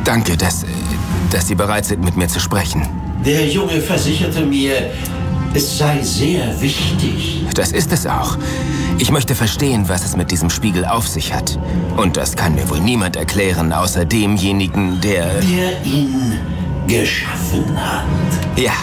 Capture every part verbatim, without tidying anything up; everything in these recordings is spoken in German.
Danke, dass, dass Sie bereit sind, mit mir zu sprechen. Der Junge versicherte mir, es sei sehr wichtig. Das ist es auch. Ich möchte verstehen, was es mit diesem Spiegel auf sich hat. Und das kann mir wohl niemand erklären, außer demjenigen, der... Der ihn geschaffen hat. Ja.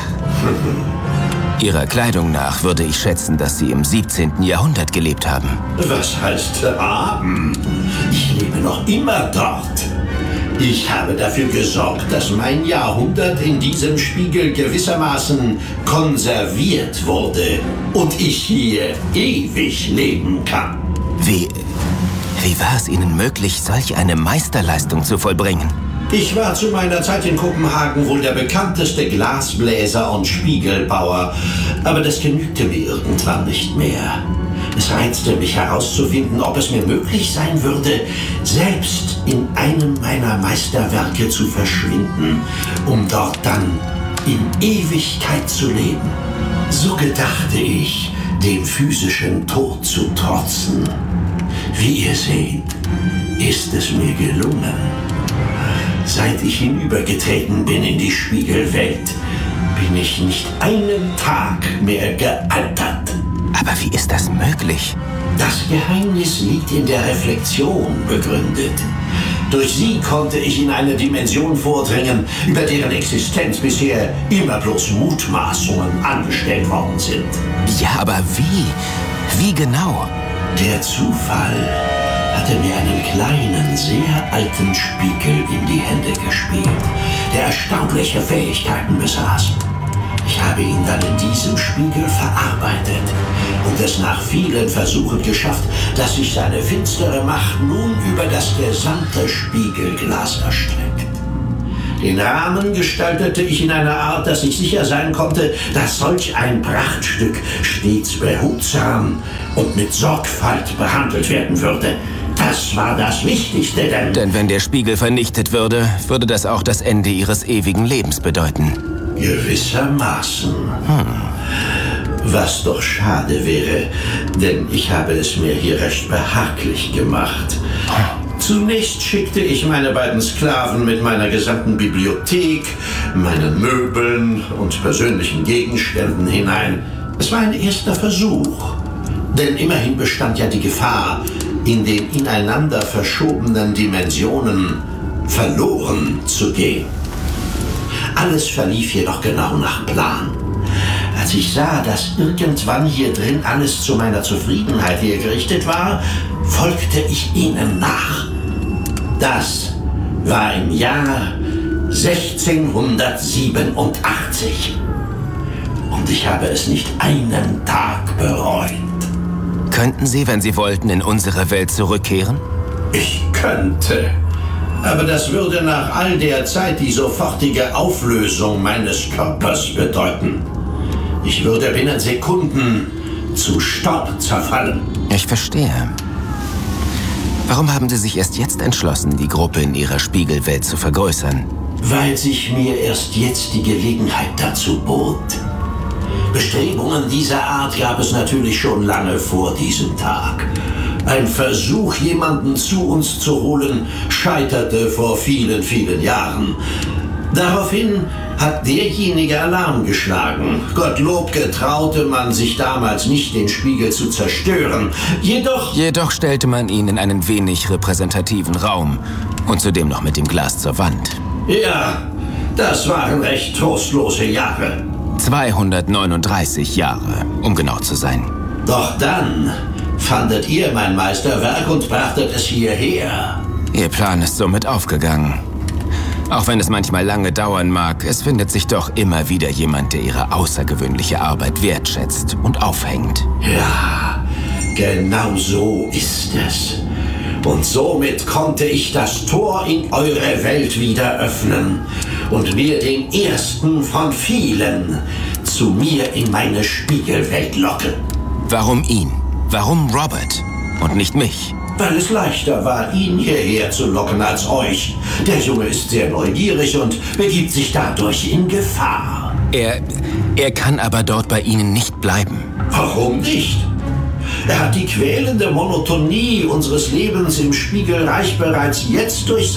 Ihrer Kleidung nach würde ich schätzen, dass Sie im siebzehnten Jahrhundert gelebt haben. Was heißt haben? Ich lebe noch immer dort. Ich habe dafür gesorgt, dass mein Jahrhundert in diesem Spiegel gewissermaßen konserviert wurde und ich hier ewig leben kann. Wie, wie war es Ihnen möglich, solch eine Meisterleistung zu vollbringen? Ich war zu meiner Zeit in Kopenhagen wohl der bekannteste Glasbläser und Spiegelbauer, aber das genügte mir irgendwann nicht mehr. Es reizte mich herauszufinden, ob es mir möglich sein würde, selbst in einem meiner Meisterwerke zu verschwinden, um dort dann in Ewigkeit zu leben. So gedachte ich, dem physischen Tod zu trotzen. Wie ihr seht, ist es mir gelungen. Seit ich hinübergetreten bin in die Spiegelwelt, bin ich nicht einen Tag mehr gealtert. Aber wie ist das möglich? Das Geheimnis liegt in der Reflexion begründet. Durch sie konnte ich in eine Dimension vordringen, über deren Existenz bisher immer bloß Mutmaßungen angestellt worden sind. Ja, aber wie? Wie genau? Der Zufall hatte mir einen kleinen, sehr alten Spiegel in die Hände gespielt, der erstaunliche Fähigkeiten besaß. Ich habe ihn dann in diesem Spiegel verarbeitet und es nach vielen Versuchen geschafft, dass sich seine finstere Macht nun über das gesamte Spiegelglas erstreckt. Den Rahmen gestaltete ich in einer Art, dass ich sicher sein konnte, dass solch ein Prachtstück stets behutsam und mit Sorgfalt behandelt werden würde. Das war das Wichtigste, denn... Denn wenn der Spiegel vernichtet würde, würde das auch das Ende Ihres ewigen Lebens bedeuten. Gewissermaßen. Hm. Was doch schade wäre, denn ich habe es mir hier recht behaglich gemacht. Zunächst schickte ich meine beiden Sklaven mit meiner gesamten Bibliothek, meinen Möbeln und persönlichen Gegenständen hinein. Es war ein erster Versuch, denn immerhin bestand ja die Gefahr, in den ineinander verschobenen Dimensionen verloren zu gehen. Alles verlief jedoch genau nach Plan. Als ich sah, dass irgendwann hier drin alles zu meiner Zufriedenheit hergerichtet war, folgte ich ihnen nach. Das war im Jahr sechzehnhundertsiebenundachtzig. Und ich habe es nicht einen Tag bereut. Könnten Sie, wenn Sie wollten, in unsere Welt zurückkehren? Ich könnte. Aber das würde nach all der Zeit die sofortige Auflösung meines Körpers bedeuten. Ich würde binnen Sekunden zu Staub zerfallen. Ich verstehe. Warum haben Sie sich erst jetzt entschlossen, die Gruppe in Ihrer Spiegelwelt zu vergrößern? Weil sich mir erst jetzt die Gelegenheit dazu bot. Bestrebungen dieser Art gab es natürlich schon lange vor diesem Tag. Ein Versuch, jemanden zu uns zu holen, scheiterte vor vielen, vielen Jahren. Daraufhin hat derjenige Alarm geschlagen. Gottlob getraute man sich damals nicht, den Spiegel zu zerstören. Jedoch... Jedoch stellte man ihn in einen wenig repräsentativen Raum und zudem noch mit dem Glas zur Wand. Ja, das waren recht trostlose Jahre. zweihundertneununddreißig Jahre, um genau zu sein. Doch dann fandet ihr mein Meisterwerk und brachtet es hierher. Ihr Plan ist somit aufgegangen. Auch wenn es manchmal lange dauern mag, es findet sich doch immer wieder jemand, der ihre außergewöhnliche Arbeit wertschätzt und aufhängt. Ja, genau so ist es. Und somit konnte ich das Tor in eure Welt wieder öffnen und mir den ersten von vielen zu mir in meine Spiegelwelt locken. Warum ihn? Warum Robert und nicht mich? Weil es leichter war, ihn hierher zu locken als euch. Der Junge ist sehr neugierig und begibt sich dadurch in Gefahr. Er, er kann aber dort bei Ihnen nicht bleiben. Warum nicht? Er hat die quälende Monotonie unseres Lebens im Spiegelreich bereits jetzt durch